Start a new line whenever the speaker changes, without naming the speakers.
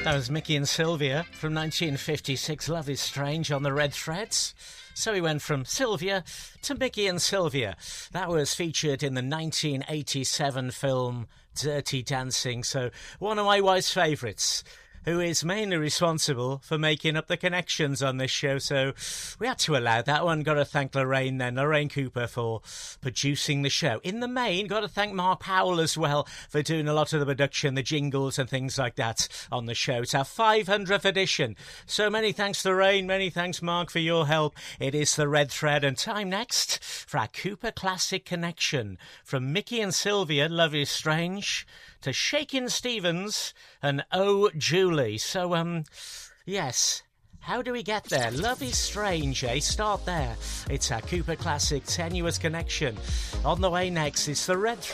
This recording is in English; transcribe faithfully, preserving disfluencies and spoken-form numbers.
That was Mickey and Sylvia from nineteen fifty-six, Love is Strange on the Red Threads. So we went from Sylvia to Mickey and Sylvia. That was featured in the nineteen eighty-seven film Dirty Dancing. So one of my wife's favourites, who is mainly responsible for making up the connections on this show. So we had to allow that one. Got to thank Lorraine then, Lorraine Cooper, for producing the show. In the main, got to thank Mark Powell as well for doing a lot of the production, the jingles and things like that on the show. It's our five hundredth edition. So many thanks, Lorraine. Many thanks, Mark, for your help. It is the Red Thread, and time next for our Cooper Classic Connection. From Mickey and Sylvia, Love is Strange, to Shakin' Stevens and Oh Julie. So, um, yes, how do we get there? Love is Strange, eh? Start there. It's our Cooper Classic Tenuous Connection. On the way next, it's the Red Thread.